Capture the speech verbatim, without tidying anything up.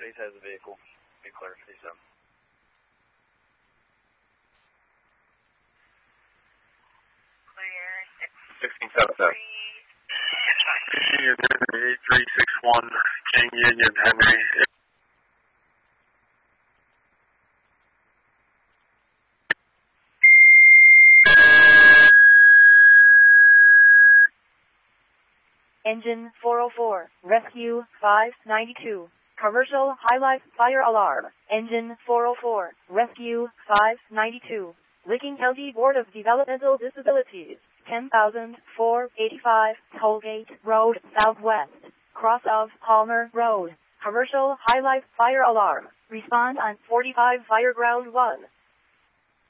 Chase has a vehicle. Be clear for these up. Clear. sixteen seven seven. Union Henry eight three six one, King Union Henry. Engine four oh four, Rescue five ninety-two. Commercial High Life Fire Alarm. Engine four oh four, Rescue five ninety-two. Licking County Board of Developmental Disabilities. ten thousand four hundred eighty-five, Tollgate Road, Southwest. Cross of Palmer Road. Commercial High Life Fire Alarm. Respond on forty-five Fireground one.